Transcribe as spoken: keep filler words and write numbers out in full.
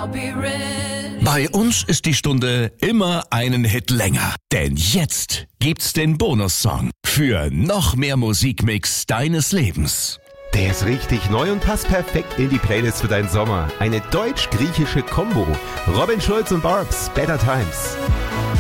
I'll be rich. Bei uns ist die Stunde immer einen Hit länger. Denn jetzt gibt's den Bonussong für noch mehr Musikmix deines Lebens. Der ist richtig neu und passt perfekt in die Playlist für deinen Sommer. Eine deutsch-griechische Kombo. Robin Schulz und Barbs, Better Times.